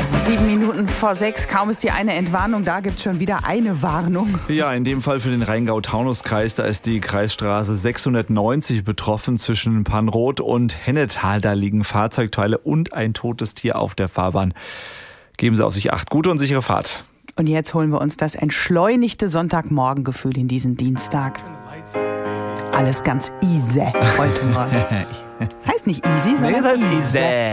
7:07, kaum ist die eine Entwarnung, da gibt es schon wieder eine Warnung. Ja, in dem Fall für den Rheingau-Taunus-Kreis, da ist die Kreisstraße 690 betroffen zwischen Panroth und Hennetal. Da liegen Fahrzeugteile und ein totes Tier auf der Fahrbahn. Geben Sie auf sich Acht. Gute und sichere Fahrt. Und jetzt holen wir uns das entschleunigte Sonntagmorgengefühl in diesen Dienstag. Alles ganz easy heute mal. Das heißt nicht easy, sondern das heißt easy.